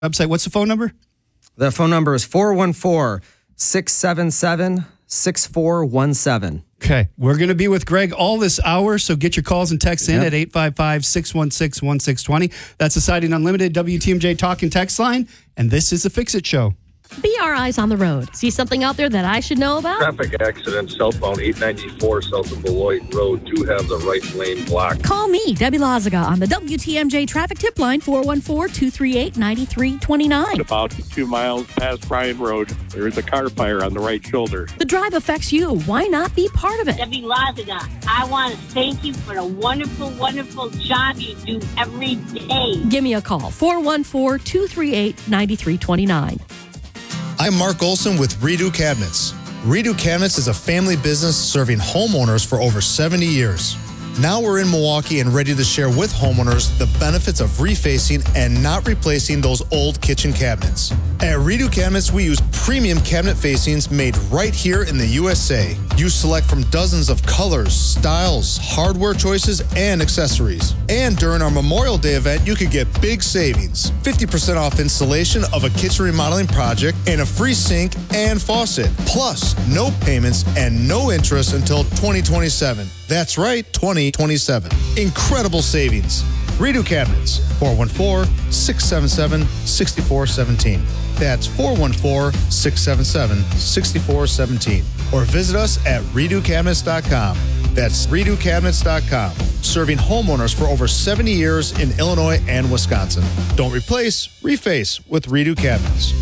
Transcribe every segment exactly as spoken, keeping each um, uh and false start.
website. What's the phone number? The phone number is four one four, six seven seven, six four one seven. Okay. We're going to be with Greg all this hour, so get your calls and texts in Yep. at eight five five, six one six, one six two zero. That's the Siding Unlimited W T M J Talk and Text line, and this is the Fix It Show. Be our eyes on the road. See something out there that I should know about? Traffic accident southbound eight ninety-four south of Beloit Road. Do have the right lane blocked. Call me, Debbie Lazaga, on the W T M J traffic tip line, four one four, two three eight, nine three two nine. About two miles past Bryan Road, there is a car fire on the right shoulder. The drive affects you. Why not be part of it? Debbie Lazaga, I want to thank you for the wonderful, wonderful job you do every day. Give me a call, four one four, two three eight, nine three two nine. I'm Mark Olson with Redo Cabinets. Redo Cabinets is a family business serving homeowners for over seventy years. Now we're in Milwaukee and ready to share with homeowners the benefits of refacing and not replacing those old kitchen cabinets. At Redo Cabinets, we use premium cabinet facings made right here in the U S A. You select from dozens of colors, styles, hardware choices, and accessories. And during our Memorial Day event, you could get big savings. fifty percent off installation of a kitchen remodeling project and a free sink and faucet. Plus, no payments and no interest until twenty twenty-seven. That's right, twenty twenty-seven. Incredible savings. Redo Cabinets, four one four, six seven seven, six four one seven. That's four one four, six seven seven, six four one seven. Or visit us at redo cabinets dot com. That's redo cabinets dot com. Serving homeowners for over seventy years in Illinois and Wisconsin. Don't replace, reface with Redo Cabinets.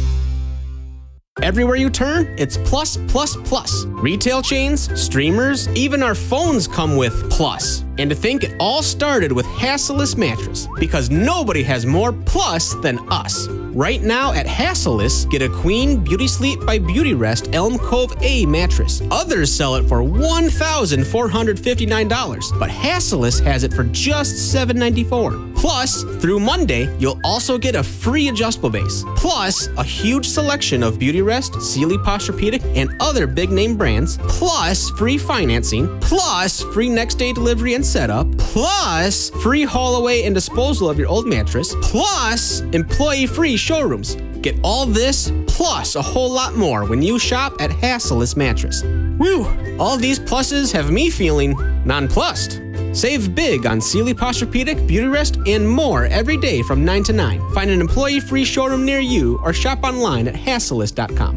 Everywhere you turn, it's plus, plus, plus. Retail chains, streamers, even our phones come with plus. And to think it all started with Hassellus Mattress, because nobody has more plus than us. Right now at Hassellus, get a Queen Beauty Sleep by Beauty Rest Elm Cove A mattress. Others sell it for one thousand four hundred fifty-nine dollars, but Hassellus has it for just seven hundred ninety-four dollars. Plus, through Monday, you'll also get a free adjustable base. Plus, a huge selection of Beauty Rest, Sealy Posturepedic, and other big name brands. Plus, free financing. Plus, free next day delivery and setup. Plus, free haul away and disposal of your old mattress. Plus, employee free showrooms. Get all this plus a whole lot more when you shop at Hassellus Mattress. Whew, all these pluses have me feeling nonplussed. Save big on Sealy Posturepedic, Beauty Rest, and more every day from nine to nine. Find an employee-free showroom near you or shop online at hassellus dot com.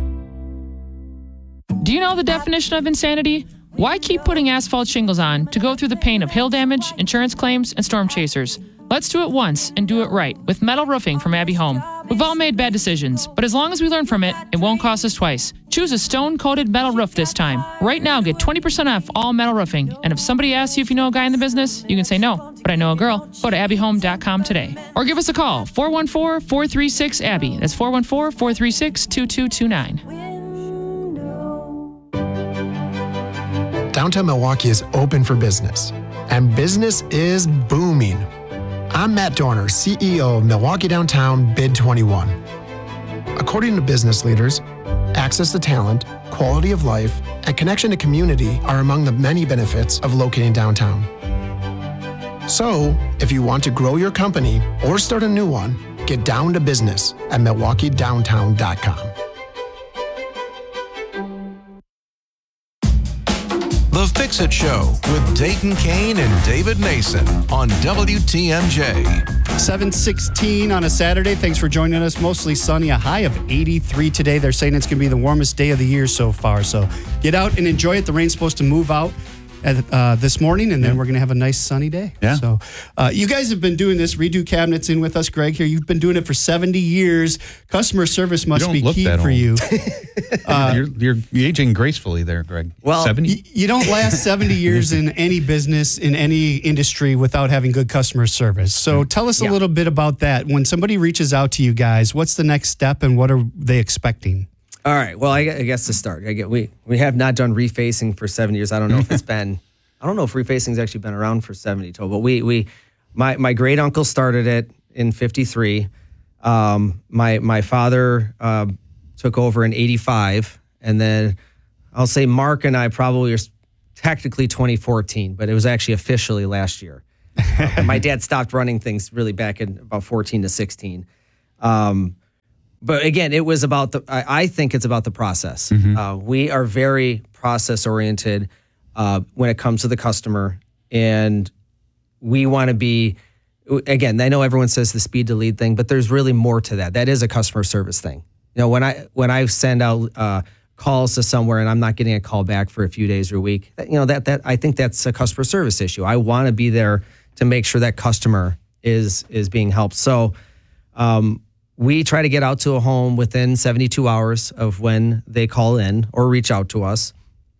Do you know the definition of insanity? Why keep putting asphalt shingles on to go through the pain of hail damage, insurance claims, and storm chasers? Let's do it once and do it right with metal roofing from Abbey Home. We've all made bad decisions, but as long as we learn from it, it won't cost us twice. Choose a stone-coated metal roof this time. Right now, get twenty percent off all metal roofing. And if somebody asks you if you know a guy in the business, you can say no, but I know a girl. Go to abbey home dot com today. Or give us a call, four one four, four three six, A B B Y. That's four one four, four three six, two two two nine. Downtown Milwaukee is open for business, and business is booming. I'm Matt Dorner, C E O of Milwaukee Downtown Bid twenty-one. According to business leaders, access to talent, quality of life, and connection to community are among the many benefits of locating downtown. So, if you want to grow your company or start a new one, get down to business at milwaukee downtown dot com. The Fix-It Show with Dayton Kane and David Nason on W T M J. seven sixteen on a Saturday. Thanks for joining us. Mostly sunny, a high of eighty-three today. They're saying it's going to be the warmest day of the year so far. So get out and enjoy it. The rain's supposed to move out at, uh, this morning, and then yeah. we're going to have a nice sunny day. Yeah. So uh, you guys have been doing this. Redo Cabinets in with us, Greg, here. You've been doing it for seventy years. Customer service must be key for you. uh, you're, you're aging gracefully there, Greg. Well, seventy? Y- you don't last seventy years in any business, in any industry without having good customer service. So tell us a Yeah. little bit about that. When somebody reaches out to you guys, what's the next step and what are they expecting? All right. Well, I, I guess to start, I get we we have not done refacing for seven years. I don't know if it's been. I don't know if refacing's actually been around for seventy total. But we we my my great uncle started it in fifty-three. Um, my my father uh, took over in eighty-five, and then I'll say Mark and I probably are technically twenty fourteen, but it was actually officially last year. Uh, my dad stopped running things really back in about fourteen to sixteen. Um, but again, it was about the, I, I think it's about the process. Mm-hmm. Uh, we are very process oriented uh, when it comes to the customer. And we want to be, again, I know everyone says the speed to lead thing, but there's really more to that. That is a customer service thing. You know, when I when I send out uh, calls to somewhere and I'm not getting a call back for a few days or a week, you know, that that I think that's a customer service issue. I want to be there to make sure that customer is is being helped. So um, we try to get out to a home within seventy-two hours of when they call in or reach out to us.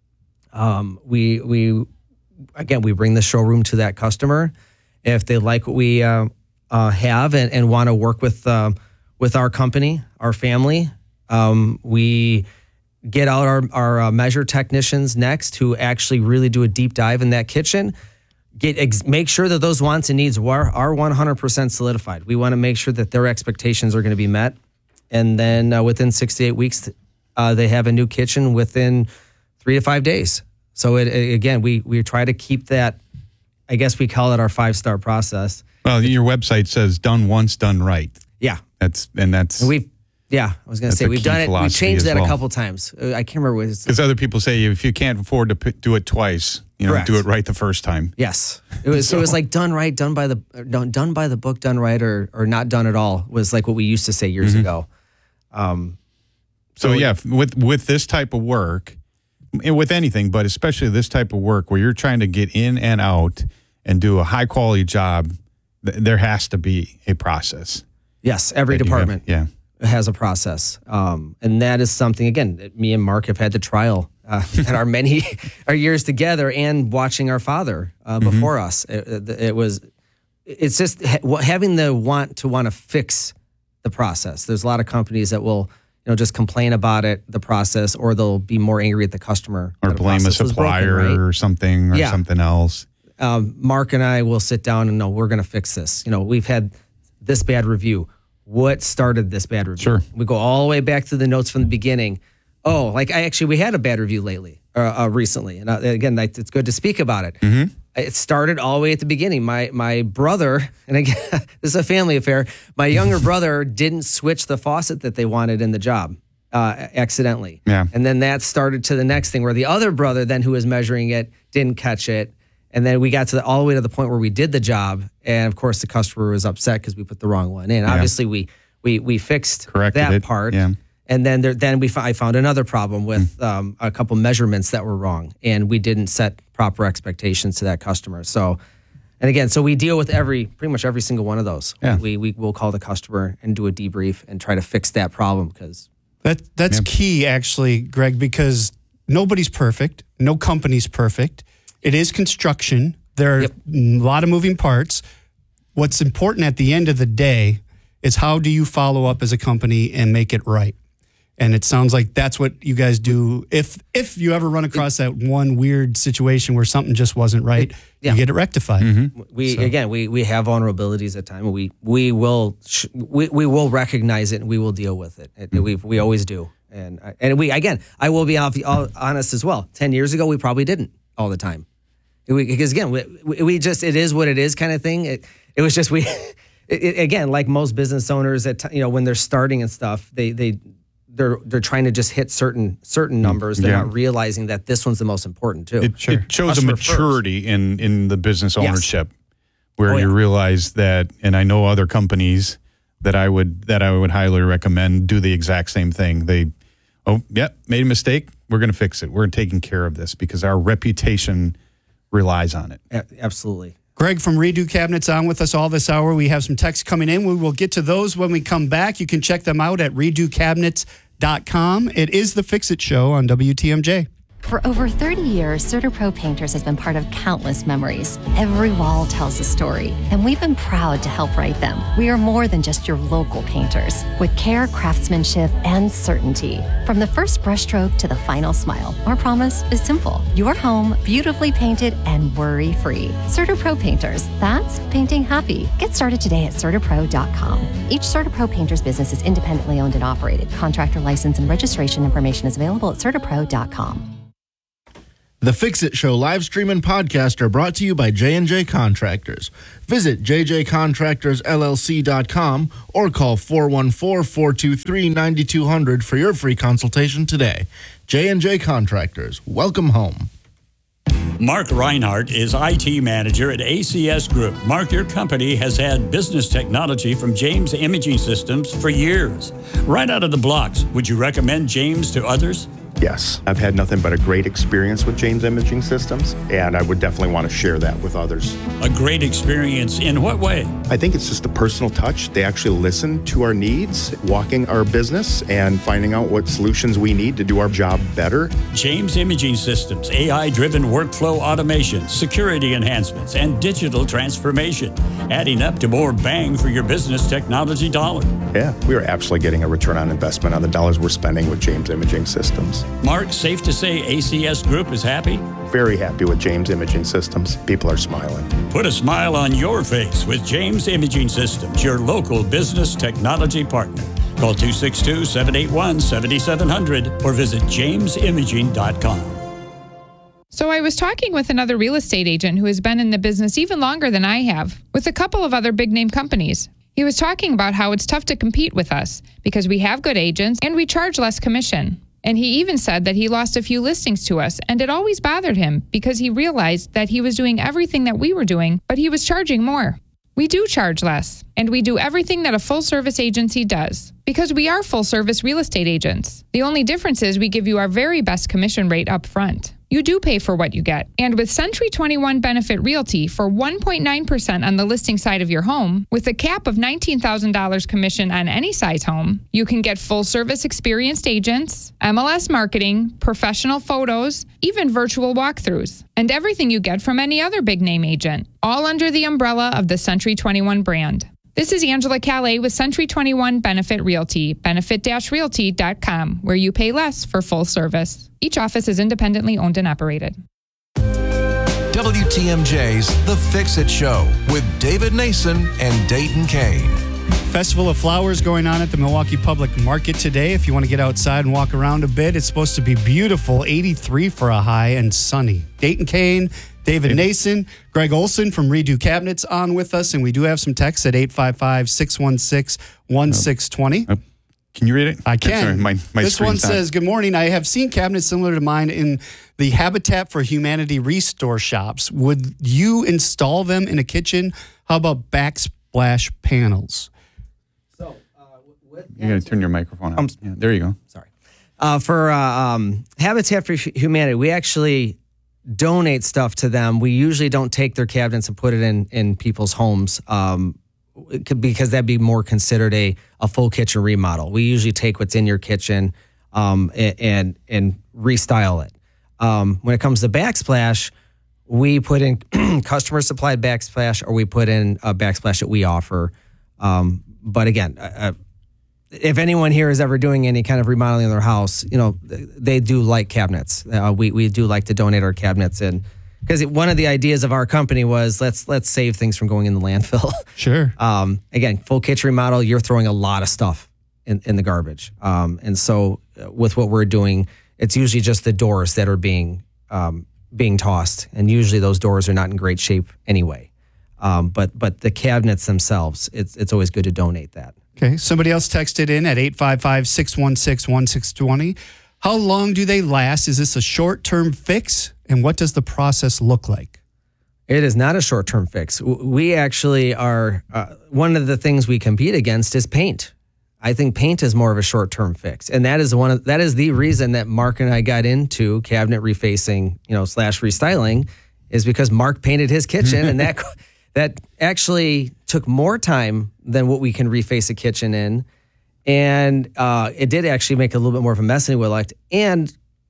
Um, we we again we bring the showroom to that customer. If they like what we uh, uh, have and, and want to work with uh, with our company, our family, um, we get out our, our uh, measure technicians next who actually really do a deep dive in that kitchen. Get ex- make sure that those wants and needs are, are one hundred percent solidified. We want to make sure that their expectations are going to be met. And then uh, within six to eight weeks, uh, they have a new kitchen within three to five days. So it, it, again, we we try to keep that. I guess we call it our five-star process. Well, your website says done once, done right. Yeah. That's and that's and we've yeah, I was going to say a we've key done it. We philosophy changed as that well. a couple times. Uh, I can't remember what it's because other people say if you can't afford to p- do it twice, you know, Correct. do it right the first time. Yes. It was so it was like done right, done by the or done, done by the book, done right, or or not done at all was like what we used to say years Mhm. ago. Um So, so yeah, with with this type of work, and with anything, but especially this type of work where you're trying to get in and out and do a high quality job, th- there has to be a process. Yes, every that you have- department yeah. has a process. Um, and that is something, again, that me and Mark have had to trial uh, in our many our years together and watching our father uh, Mm-hmm. before us. It, it, it was, it's just ha- having the want to want to fix the process. There's a lot of companies that will, you know, just complain about it, the process, or they'll be more angry at the customer. Or that the blame a process was broken, supplier right? or something or Yeah. something else. Um, Mark and I will sit down and no, we're going to fix this. You know, we've had this bad review. What started this bad review? Sure. We go all the way back to the notes from the beginning. Oh, like I actually, we had a bad review lately, uh, uh, recently. And uh, again, like, it's good to speak about it. Mm-hmm. It started all the way at the beginning. My my brother, and again, this is a family affair. My younger brother didn't switch the faucet that they wanted in the job uh, accidentally. Yeah. And then that started to the next thing where the other brother then who was measuring it didn't catch it. And then we got to the, all the way to the point where we did the job. And of course, the customer was upset because we put the wrong one in. Yeah. Obviously, we we we fixed Corrected that it, part. yeah. And then there, then we f- I found another problem with um, a couple measurements that were wrong, and we didn't set proper expectations to that customer. So, and again, so we deal with every pretty much every single one of those. Yeah. We we will call the customer and do a debrief and try to fix that problem because That that's Yep. key, actually, Greg, because nobody's perfect. No company's perfect. It is construction. There are Yep. a lot of moving parts. What's important at the end of the day is how do you follow up as a company and make it right? And it sounds like that's what you guys do. If if you ever run across that one weird situation where something just wasn't right, yeah. you get it rectified. we So- again we we have vulnerabilities at times. We we will sh- we we will recognize it and we will deal with it. it we we always do. And I- and we again I will be off, all honest as well. Ten years ago we probably didn't all the time. We, because again we, we we just it is what it is kind of thing. It it was just we it, it- again like most business owners at t- you know when they're starting and stuff they they. They're they're trying to just hit certain certain numbers. They're Yeah. not realizing that this one's the most important too. It, it shows a Customer first. maturity in, in the business Yes. ownership where Oh, you yeah. realize that, and I know other companies that I would that I would highly recommend do the exact same thing. They, oh, yep, made a mistake. We're going to fix it. We're taking care of this because our reputation relies on it. A- Absolutely. Greg from Redo Cabinets on with us all this hour. We have some texts coming in. We will get to those when we come back. You can check them out at redo cabinets dot com. It is the Fix It Show on W T M J. For over thirty years, CertaPro Painters has been part of countless memories. Every wall tells a story, and we've been proud to help write them. We are more than just your local painters, with care, craftsmanship, and certainty. From the first brushstroke to the final smile, our promise is simple. Your home, beautifully painted and worry-free. CertaPro Painters, that's painting happy. Get started today at Certa Pro dot com. Each CertaPro Painters business is independently owned and operated. Contractor license and registration information is available at Certa Pro dot com. The Fix-It Show live stream and podcast are brought to you by J and J Contractors. Visit j j contractors l l c dot com or call four one four, four two three, nine two zero zero for your free consultation today. J and J Contractors, welcome home. Mark Reinhardt is I T manager at A C S Group. Mark, your company has had business technology from James Imaging Systems for years. Right out of the blocks, would you recommend James to others? Yes, I've had nothing but a great experience with James Imaging Systems, and I would definitely want to share that with others. A great experience in what way? I think it's just a personal touch. They actually listen to our needs, walking our business, and finding out what solutions we need to do our job better. James Imaging Systems, A I-driven workflow automation, security enhancements, and digital transformation, adding up to more bang for your business technology dollar. Yeah, we are absolutely getting a return on investment on the dollars we're spending with James Imaging Systems. Mark, safe to say A C S Group is happy? Very happy with James Imaging Systems. People are smiling. Put a smile on your face with James Imaging Systems, your local business technology partner. Call two six two, seven eight one, seven seven zero zero or visit james imaging dot com. So I was talking with another real estate agent who has been in the business even longer than I have, with a couple of other big-name companies. He was talking about how it's tough to compete with us because we have good agents and we charge less commission. And he even said that he lost a few listings to us, and it always bothered him because he realized that he was doing everything that we were doing, but he was charging more. We do charge less, and we do everything that a full-service agency does because we are full-service real estate agents. The only difference is we give you our very best commission rate up front. You do pay for what you get. And with Century twenty-one Benefit Realty for one point nine percent on the listing side of your home, with a cap of nineteen thousand dollars commission on any size home, you can get full-service experienced agents, M L S marketing, professional photos, even virtual walkthroughs, and everything you get from any other big-name agent, all under the umbrella of the Century twenty-one brand. This is Angela Calais with Century twenty-one Benefit Realty, benefit dash realty dot com, where you pay less for full service. Each office is independently owned and operated. W T M J's The Fix-It Show with David Nason and Dayton Kane. Festival of Flowers going on at the Milwaukee Public Market today. If you want to get outside and walk around a bit, it's supposed to be beautiful, eighty-three for a high and sunny. Dayton Kane, David Nason, Greg Olson from Redo Cabinets on with us, and we do have some texts at eight five five, six one six, one six two zero. Can you read it? I can. I'm sorry, my, my this one screen's not- says, good morning. I have seen cabinets similar to mine in the Habitat for Humanity Restore shops. Would you install them in a kitchen? How about backsplash panels? So, uh, what You got to turn your microphone on. Um, yeah, there you go. Sorry. Uh, for uh, um, Habitat for Humanity, we actually donate stuff to them. We usually don't take their cabinets and put it in, in people's homes um, it could- because that'd be more considered a, a full kitchen remodel. We usually take what's in your kitchen um, and, and and restyle it. Um, when it comes to backsplash, we put in customer supplied backsplash, or we put in a backsplash that we offer. Um, but again, uh, if anyone here is ever doing any kind of remodeling in their house, you know, they do like cabinets. Uh, we we do like to donate our cabinets in, because one of the ideas of our company was let's let's save things from going in the landfill. Sure. Um, again, full kitchen remodel, you're throwing a lot of stuff in, in the garbage. Um, and so uh, with what we're doing, it's usually just the doors that are being um, being tossed, and usually those doors are not in great shape anyway. Um, but but the cabinets themselves, it's it's always good to donate that. Okay. Somebody else texted in at eight five five, six one six, one six two zero. How long do they last? Is this a short-term fix? And what does the process look like? It is not a short-term fix. W- We actually are, uh, one of the things we compete against is paint. I think paint is more of a short-term fix. And that is one of, that is the reason that Mark and I got into cabinet refacing, you know, slash restyling, is because Mark painted his kitchen and that, that actually took more time than what we can reface a kitchen in. And uh, it did actually make it a little bit more of a mess than we would like. And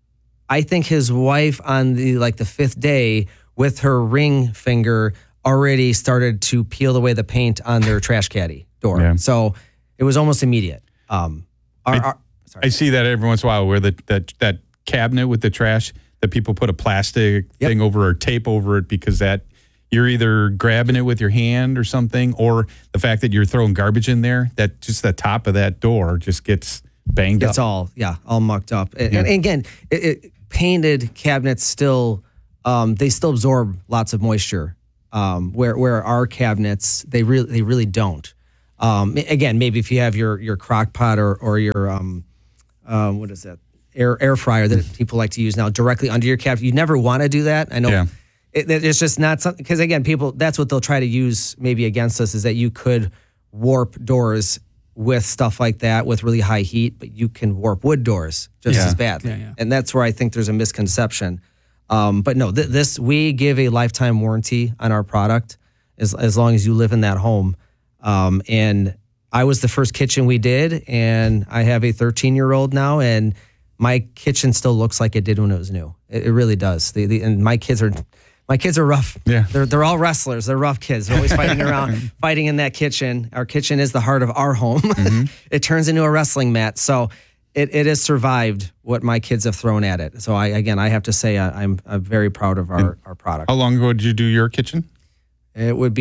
I think his wife on the like the fifth day with her ring finger already started to peel away the paint on their trash caddy door. Yeah. So it was almost immediate. Um, our, I, our, I see that every once in a while where the, that that cabinet with the trash that people put a plastic Yep. thing over or tape over it, because that you're either grabbing it with your hand or something, or the fact that you're throwing garbage in there, that just the top of that door just gets banged it's up. all, yeah, all mucked up. And, Yeah. and again, it, it, painted cabinets still, um, they still absorb lots of moisture, um, where where our cabinets, they really they really don't. Um, again, maybe if you have your your crock pot or, or your, um, um, what is that, air air fryer that people like to use now directly under your cabinet, you never want to do that. I know Yeah. it, it's just not something, because again, people, that's what they'll try to use maybe against us, is that you could warp doors with stuff like that with really high heat, but you can warp wood doors just Yeah. as badly. Yeah, yeah. And that's where I think there's a misconception. Um, but no, th- this, we give a lifetime warranty on our product as, as long as you live in that home. Um, and I was the first kitchen we did, and I have a thirteen year old now, and my kitchen still looks like it did when it was new. It, it really does. The, the, and my kids are, my kids are rough. Yeah. They're, they're all wrestlers. They're rough kids. They're always fighting around, fighting in that kitchen. Our kitchen is the heart of our home. Mm-hmm. It turns into a wrestling mat. So it, it has survived what my kids have thrown at it. So I, again, I have to say I, I'm, I'm very proud of our, our product. How long ago did you do your kitchen? It would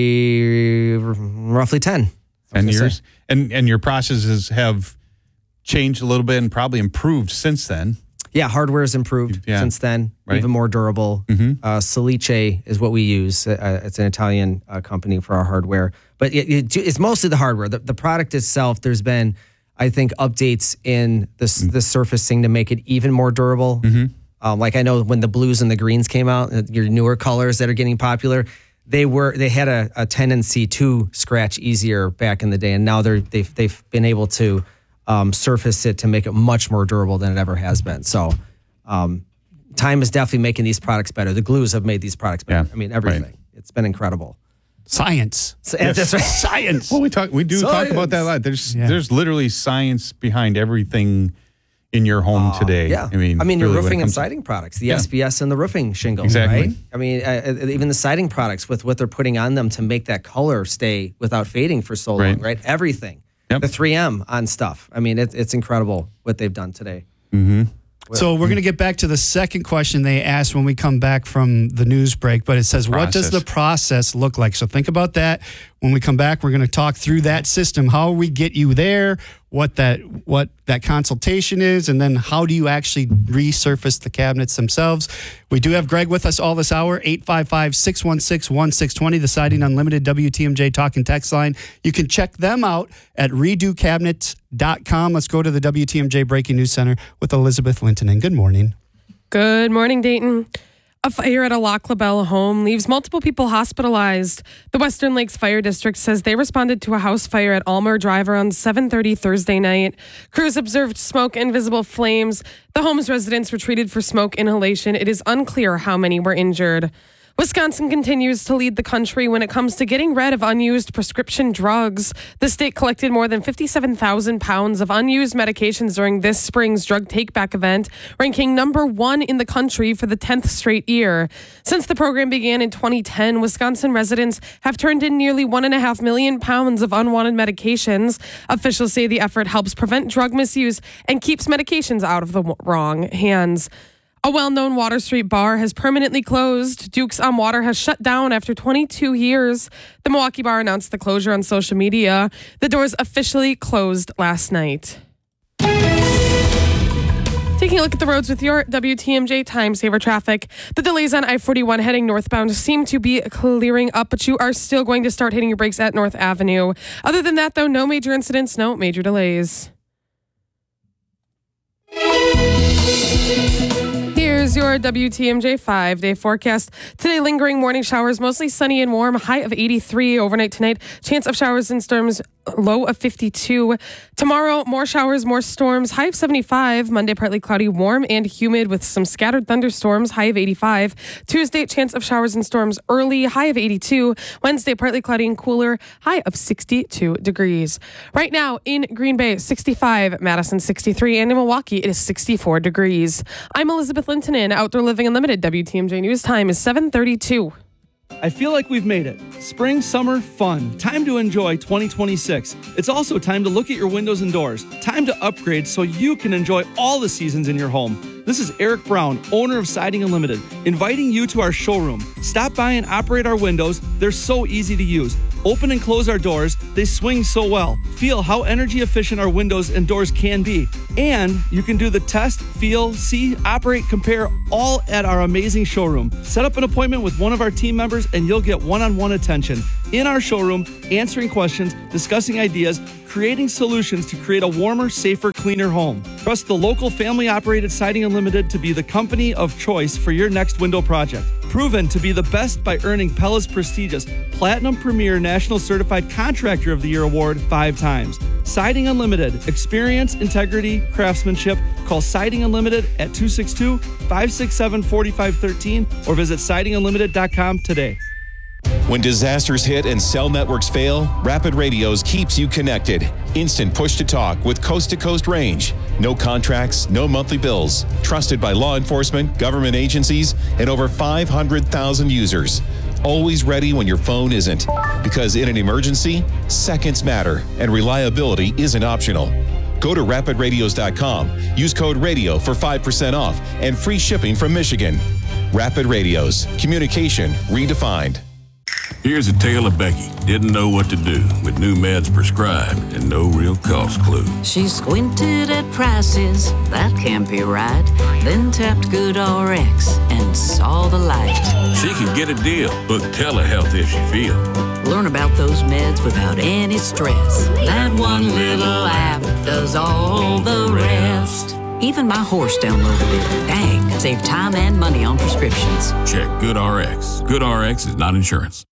be roughly ten. ten years. And and your processes have changed a little bit and probably improved since then. Yeah, hardware has improved Yeah. since then, Right. even more durable. Mhm. Uh, Salice is what we use. Uh, it's an Italian uh, company for our hardware. But it, it, it's mostly the hardware. The, the product itself, there's been, I think, updates in the, Mm. the surfacing to make it even more durable. Mm-hmm. Um, like I know when the blues and the greens came out, uh, your newer colors that are getting popular, they were they had a, a tendency to scratch easier back in the day, and now they're they've they've been able to um, surface it to make it much more durable than it ever has been. So, um, time is definitely making these products better. The glues have made these products better. Yeah, I mean, everything. right. It's been incredible. Science. So, and that's right. Science. Well, we talk we do talk Science. about that a lot. There's Yeah. there's literally science behind everything in your home today. Yeah, I mean, I mean, your really when it roofing and comes to- siding products, the Yeah. S B S and the roofing shingles, Exactly. right? I mean, uh, uh, even the siding products with what they're putting on them to make that color stay without fading for so long, Right. right? Everything. Yep. The three M on stuff. I mean, it, it's incredible what they've done today. Mm-hmm. So we're going to get back to the second question they asked when we come back from the news break, but it says, what does Process. the process look like? So think about that. When we come back, we're going to talk through that system, how we get you there, what that what that consultation is, and then how do you actually resurface the cabinets themselves. We do have Greg with us all this hour, eight five five, six one six, one six two zero, the Siding Unlimited W T M J Talk and Text line. You can check them out at redo cabinets dot com. Let's go to the W T M J Breaking News Center with Elizabeth Lintonen. Good morning. Good morning, Dayton. A fire at a Loch LaBelle home leaves multiple people hospitalized. The Western Lakes Fire District says they responded to a house fire at Almer Drive around seven thirty Thursday night. Crews observed smoke and visible flames. The home's residents were treated for smoke inhalation. It is unclear how many were injured. Wisconsin continues to lead the country when it comes to getting rid of unused prescription drugs. The state collected more than fifty-seven thousand pounds of unused medications during this spring's drug take-back event, ranking number one in the country for the tenth straight year. Since the program began in twenty ten, Wisconsin residents have turned in nearly one and a half million pounds of unwanted medications. Officials say the effort helps prevent drug misuse and keeps medications out of the wrong hands. A well-known Water Street bar has permanently closed. Duke's on Water has shut down after twenty-two years. The Milwaukee bar announced the closure on social media. The doors officially closed last night. Taking a look at the roads with your W T M J Time Saver traffic. The delays on I forty-one heading northbound seem to be clearing up, but you are still going to start hitting your brakes at North Avenue. Other than that, though, no major incidents, no major delays. Here's your W T M J five-day forecast. Today, lingering morning showers, mostly sunny and warm, high of eighty-three. Overnight tonight, chance of showers and storms, low of fifty-two. Tomorrow, more showers, more storms, high of seventy-five. Monday, partly cloudy, warm and humid with some scattered thunderstorms, high of eighty-five. Tuesday, chance of showers and storms early, high of eighty-two. Wednesday, partly cloudy and cooler, high of sixty-two degrees. Right now in Green Bay, sixty-five, Madison sixty-three, and in Milwaukee, it is sixty-four degrees. I'm Elizabeth Lintonen, Outdoor Living Unlimited. W T M J News Time is seven thirty-two. I feel like we've made it. Spring, summer, fun. Time to enjoy twenty twenty-six. It's also time to look at your windows and doors. Time to upgrade so you can enjoy all the seasons in your home. This is Eric Brown, owner of Siding Unlimited, inviting you to our showroom. Stop by and operate our windows. They're so easy to use. Open and close our doors. They swing so well. Feel how energy efficient our windows and doors can be. And you can do the test, feel, see, operate, compare all at our amazing showroom. Set up an appointment with one of our team members and you'll get one-on-one attention in our showroom, answering questions, discussing ideas, creating solutions to create a warmer, safer, cleaner home. Trust the local family-operated Siding Unlimited to be the company of choice for your next window project. Proven to be the best by earning Pella's prestigious Platinum Premier National Certified Contractor of the Year award five times. Siding Unlimited. Experience, integrity, craftsmanship. Call Siding Unlimited at two six two, five six seven, four five one three or visit siding unlimited dot com today. When disasters hit and cell networks fail, Rapid Radios keeps you connected. Instant push-to-talk with coast-to-coast range. No contracts, no monthly bills. Trusted by law enforcement, government agencies, and over five hundred thousand users. Always ready when your phone isn't. Because in an emergency, seconds matter, and reliability isn't optional. Go to rapid radios dot com. Use code RADIO for five percent off and free shipping from Michigan. Rapid Radios. Communication redefined. Here's a tale of Becky. Didn't know what to do with new meds prescribed and no real cost clue. She squinted at prices, that can't be right. Then tapped GoodRx and saw the light. She could get a deal. Book telehealth if she feel. Learn about those meds without any stress. That one little app does all the rest. Even my horse downloaded it. Dang, save time and money on prescriptions. Check GoodRx. GoodRx is not insurance.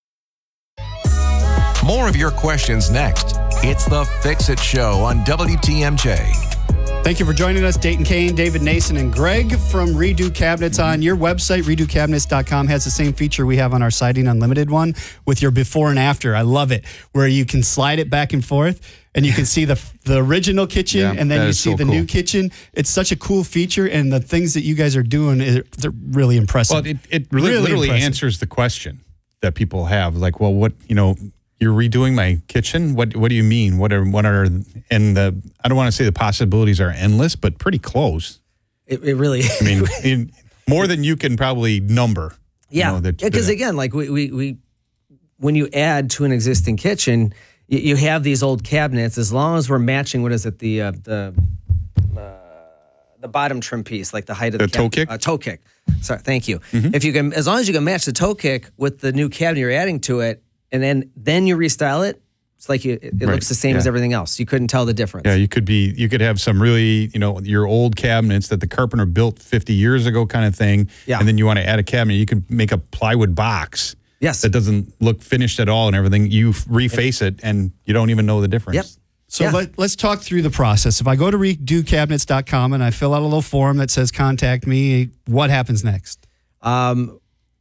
More of your questions next. It's the Fix It Show on W T M J. Thank you for joining us, Dayton Kane, David Nason, and Greg from Redo Cabinets. On your website, redo cabinets dot com has the same feature we have on our Siding Unlimited one with your before and after. I love it, where you can slide it back and forth, and you can see the the original kitchen, Yeah, and then that you is see so the cool. new kitchen. It's such a cool feature, and the things that you guys are doing, they're really impressive. Well, it, it really, Really literally impressive. answers the question that people have. Like, well, what, you know, you're redoing my kitchen? What What do you mean? What are, what are, and the, I don't want to say the possibilities are endless, but pretty close. It, it really I mean, in, more than you can probably number. Yeah, You know, that- because that- again, like we, we, we, when you add to an existing kitchen, you, you have these old cabinets. As long as we're matching, what is it, the uh, the uh, the bottom trim piece, like the height of the, The toe cab- kick? uh, toe kick. Sorry, thank you. If you can, as long as you can match the toe kick with the new cabinet you're adding to it, and then then you restyle it, it's like you, it, it Right, looks the same as yeah. everything else. You couldn't tell the difference. Yeah, you could be, you could have some really, you know, your old cabinets that the carpenter built fifty years ago kind of thing. Yeah. And then you want to add a cabinet, you can make a plywood box. Yes. That doesn't look finished at all and everything. You f- reface it and you don't even know the difference. Yep. So Yeah. let, let's talk through the process. If I go to redo cabinets dot com and I fill out a little form that says contact me, what happens next? Um,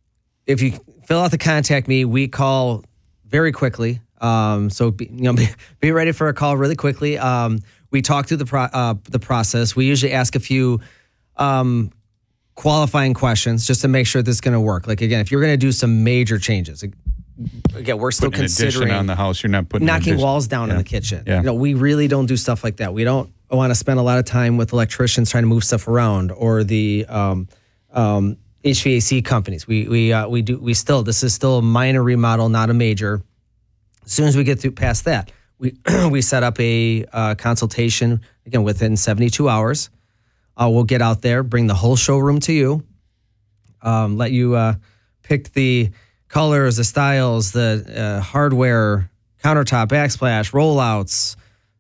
if you fill out the contact me, we call very quickly. Um, so be, you know, be, be ready for a call really quickly. Um, we talk through the pro, uh, the process. We usually ask a few um, qualifying questions just to make sure this is going to work. Like again, if you're going to do some major changes, again, we're still Putting an addition considering on the house. You're not putting an knocking addition- walls down in Yeah. the kitchen. Yeah. You know, we really don't do stuff like that. We don't want to spend a lot of time with electricians trying to move stuff around or the um, um, H V A C companies. We we uh, we do we still this is still a minor remodel, not a major. As soon as we get through past that, we we set up a uh, consultation again within seventy-two hours. Uh, we'll get out there, bring the whole showroom to you, um, let you uh, pick the colors, the styles, the uh, hardware, countertop, backsplash, rollouts,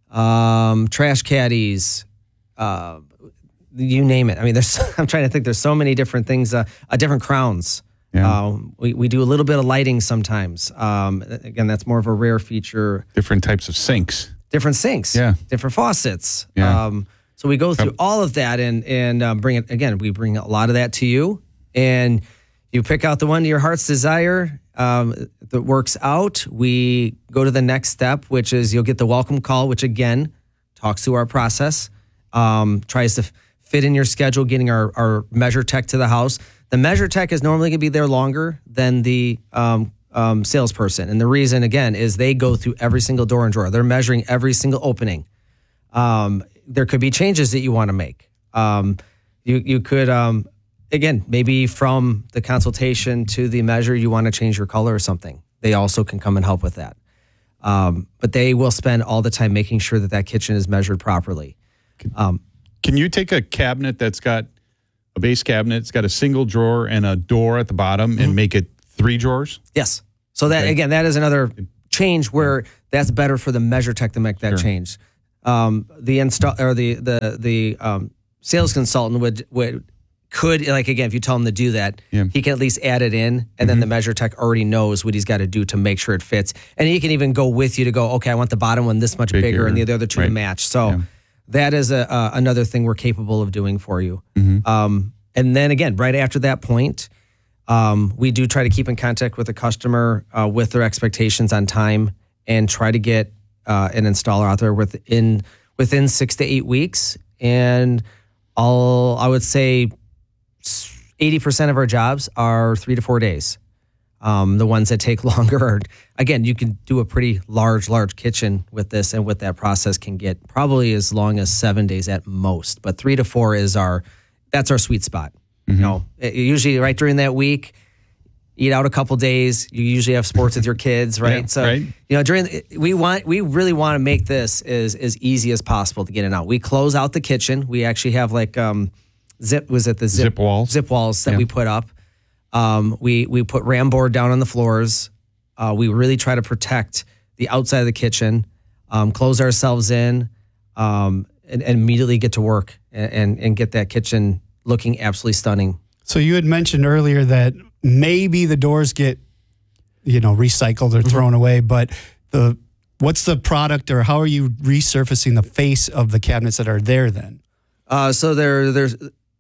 um, trash caddies, uh, you name it. I mean, there's. I'm trying to think. There's so many different things. Uh, uh, different crowns. Yeah. Um, we we do a little bit of lighting sometimes. Um, again, that's more of a rare feature. Different types of sinks. Different sinks. Yeah. Different faucets. Yeah. Um, so we go through all of that and and um, bring it again. We bring a lot of that to you, and you pick out the one to your heart's desire um, that works out. We go to the next step, which is you'll get the welcome call, which again talks through our process, um, tries to f- fit in your schedule, getting our, our measure tech to the house. The measure tech is normally going to be there longer than the um, um, salesperson. And the reason, again, is they go through every single door and drawer. They're measuring every single opening. Um, there could be changes that you want to make. Um, you, you could, um, again, maybe from the consultation to the measure, you want to change your color or something. They also can come and help with that. Um, but they will spend all the time making sure that that kitchen is measured properly. Um, Can you take a cabinet that's got a base cabinet, it's got a single drawer and a door at the bottom, and make it three drawers? Yes. So that Okay. again, that is another change where that's better for the measure tech to make that Sure. change. Um, the install or the the the um, sales consultant would would could like again if you tell him to do that, Yeah. he can at least add it in, and then the measure tech already knows what he's got to do to make sure it fits, and he can even go with you to go. Okay, I want the bottom one this much bigger, Bigger, and the other two to right. match. So that is a uh, another thing we're capable of doing for you. Um, and then again, right after that point. Um, we do try to keep in contact with the customer uh, with their expectations on time and try to get uh, an installer out there within within six to eight weeks. And I'll I would say eighty percent of our jobs are three to four days. Um, the ones that take longer are, again, you can do a pretty large, large kitchen with this, and with that process can get probably as long as seven days at most. But three to four is our that's our sweet spot. You know, it- usually right during that week, eat out a couple days. You usually have sports with your kids, right? Yeah, so, right. you know, during the, we want we really want to make this as as easy as possible to get in and out. We close out the kitchen. We actually have like um, zip was it the zip, Zip walls. zip walls that Yeah. we put up. Um, we we put ram board down on the floors. Uh, we really try to protect the outside of the kitchen. Um, close ourselves in, um, and, and immediately get to work and, and and get that kitchen looking absolutely stunning. So you had mentioned earlier that maybe the doors get, you know, recycled or thrown away, but the what's the product or how are you resurfacing the face of the cabinets that are there then? Uh, so there, there's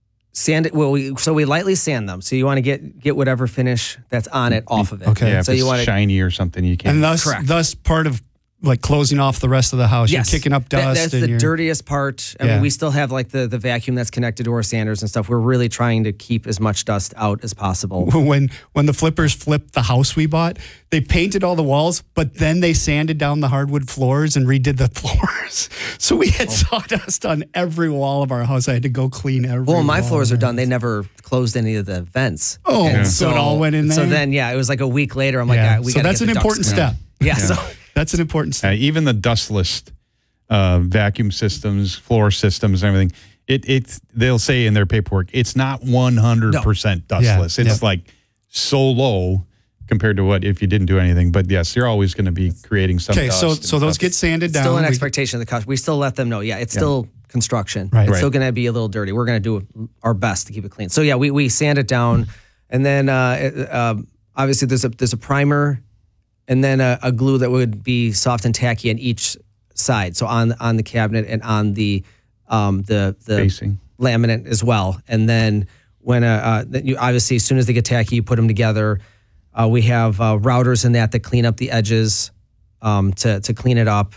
sand. Well, we, so we lightly sand them. So you want to get get whatever finish that's on it off of it. Okay. Yeah, So if you it's want to shiny or something, you can't. And thus, Correct. thus part of like closing off the rest of the house. Yes. You're kicking up That- dust. that's and the you're, dirtiest part. I Yeah. mean, we still have like the, the vacuum that's connected to our sanders and stuff. We're really trying to keep as much dust out as possible. When when the flippers flipped the house we bought, they painted all the walls, but then they sanded down the hardwood floors and redid the floors. So we had sawdust on every wall of our house. I had to go clean every. Well, my wall. floors are done. They never closed any of the vents. Oh, And so it all went in So there? then, yeah, it was like a week later. I'm like, Yeah. ah, we So gotta that's get an the ducts important cleaned. step. Yeah, Yeah. so That's an important step. Uh, even the dustless uh, vacuum systems, floor systems, and everything. It it they'll say in their paperwork it's not one hundred percent dustless. Yeah, It's yeah. like so low compared to what if you didn't do anything. But yes, you're always going to be creating some. Okay, dust so and so those stuff. get sanded down. still an We- expectation of the customer. We still let them know. Yeah, it's Yeah. still construction. Right. It's Right. still going to be a little dirty. We're going to do our best to keep it clean. So yeah, we we sand it down, and then uh, it, um, obviously there's a there's a primer, and then a, a glue that would be soft and tacky on each side. So on on the cabinet and on the um, the the Facing. laminate as well. And then when uh, uh then you obviously as soon as they get tacky, you put them together. Uh, we have uh, routers in that that clean up the edges um, to to clean it up.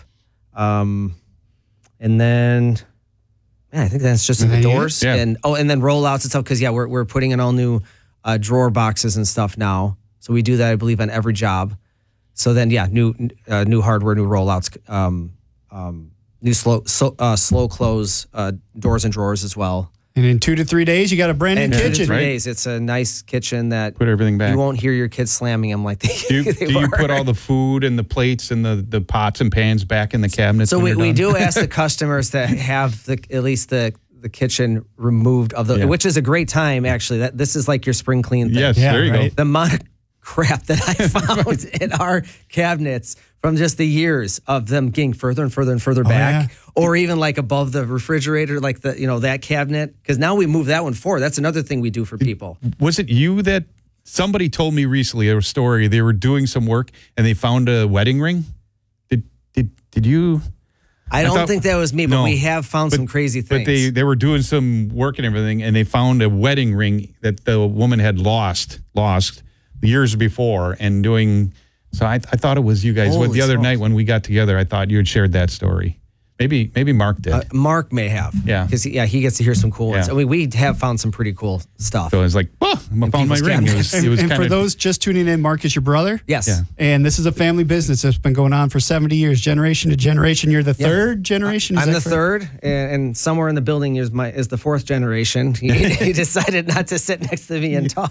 Um, and then, man, I think that's just in the And then you- doors. Yeah. And oh, and then rollouts and stuff because yeah, we're we're putting in all new uh, drawer boxes and stuff now. So we do that, I believe, on every job. So then, yeah, new uh, new hardware, new rollouts, um, um, new slow so, uh, slow close uh, doors and drawers as well. And in two to three days, you got a brand new And two to kitchen. three right? days, it's a nice kitchen that Put everything back. you won't hear your kids slamming them like they, Do you, they do you were. put all the food and the plates and the, the pots and pans back in the cabinets? So when we, you're we done? do ask the customers to have the at least the the kitchen removed of the, Yeah. which is a great time actually. That this is like your spring clean thing. Yes, Yeah, there you right. go. The amount of crap that I found in our cabinets from just the years of them getting further and further and further Oh, back, yeah. or even like above the refrigerator, like the you know that cabinet. Because now we move that one forward. That's another thing we do for people. Was it you that somebody told me recently a story? They were doing some work and they found a wedding ring. Did did did you? I don't thought- think that was me, but No. we have found But- some crazy things. But they they were doing some work and everything, and they found a wedding ring that the woman had lost lost years before, and doing. So I, I thought it was you guys. What Holy the other smokes. night when we got together, I thought you had shared that story. Maybe maybe Mark did. Uh, Mark may have. Yeah. Because yeah, he gets to hear some cool ones. Yeah. I mean, we have found some pretty cool stuff. So it's like, oh, I found my ring. It was, and it was and kind for of, those just tuning in, Mark is your brother? Yes. Yeah. And this is a family business that's been going on for seventy years, generation to generation. You're the Yeah. third generation? Is I'm that the correct? third, and, and somewhere in the building is my is the fourth generation. He, he decided not to sit next to me and talk.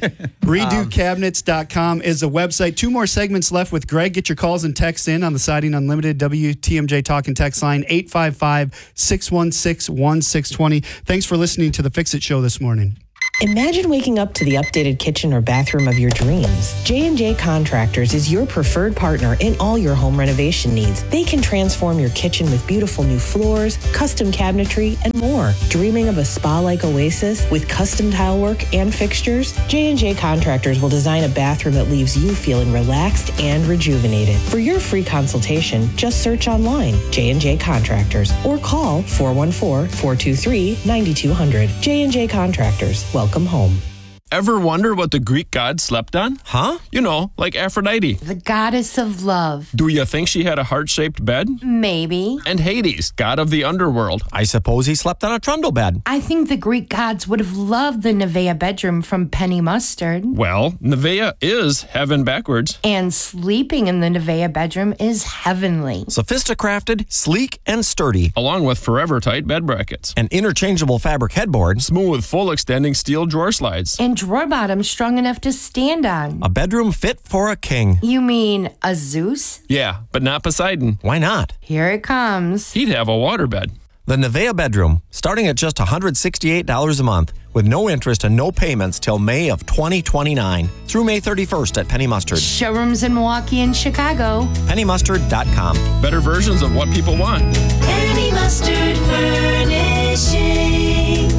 redo cabinets dot com is the website. Two more segments left with Greg. Get your calls and texts in on the Siding Unlimited W T M J Talk and Text line eight five five, six one six, one six two zero. Thanks for listening to the Fix It Show this morning. Imagine waking up to the updated kitchen or bathroom of your dreams. J and J Contractors is your preferred partner in all your home renovation needs. They can transform your kitchen with beautiful new floors, custom cabinetry, and more. Dreaming of a spa-like oasis with custom tile work and fixtures? J and J Contractors will design a bathroom that leaves you feeling relaxed and rejuvenated. For your free consultation, just search online, J and J Contractors, or call four one four, four two three, nine two zero zero. J and J Contractors. Welcome home. Ever wonder what the Greek god slept on? Huh? You know, like Aphrodite. The goddess of love. Do you think she had a heart-shaped bed? Maybe. And Hades, god of the underworld. I suppose he slept on a trundle bed. I think the Greek gods would have loved the Nevea bedroom from Penny Mustard. Well, Nevea is heaven backwards. And sleeping in the Nevea bedroom is heavenly. Sophisticrafted, sleek, and sturdy. Along with forever tight bed brackets. An interchangeable fabric headboard. Smooth, full extending steel drawer slides. And drawer bottoms strong enough to stand on. A bedroom fit for a king. You mean a Zeus? Yeah, but not Poseidon. Why not? Here it comes. He'd have a waterbed. The Nevea bedroom, starting at just one hundred sixty-eight dollars a month, with no interest and no payments till May of twenty twenty-nine, through May thirty-first at Penny Mustard. Showrooms in Milwaukee and Chicago. penny mustard dot com. Better versions of what people want. Penny Mustard Furnishing.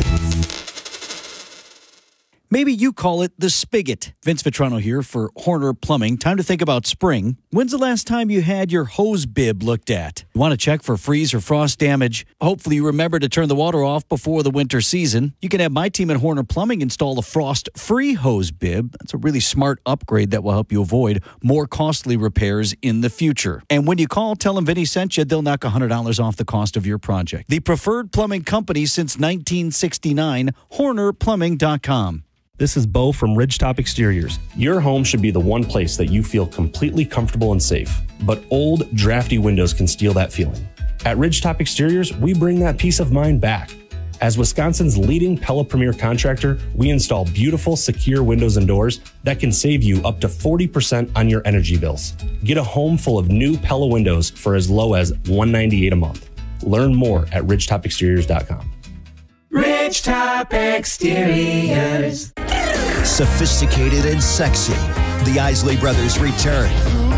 Maybe you call it the spigot. Vince Vitrano here for Horner Plumbing. Time to think about spring. When's the last time you had your hose bib looked at? You want to check for freeze or frost damage? Hopefully you remember to turn the water off before the winter season. You can have my team at Horner Plumbing install a frost-free hose bib. That's a really smart upgrade that will help you avoid more costly repairs in the future. And when you call, tell them Vinny sent you. They'll knock one hundred dollars off the cost of your project. The preferred plumbing company since nineteen sixty-nine, horner plumbing dot com. This is Bo from Ridgetop Exteriors. Your home should be the one place that you feel completely comfortable and safe, but old, drafty windows can steal that feeling. At Ridgetop Exteriors, we bring that peace of mind back. As Wisconsin's leading Pella Premier contractor, we install beautiful, secure windows and doors that can save you up to forty percent on your energy bills. Get a home full of new Pella windows for as low as one hundred ninety-eight dollars a month. Learn more at ridgetop exteriors dot com. Ridgetop Exteriors. Sophisticated and sexy. The Isley Brothers return.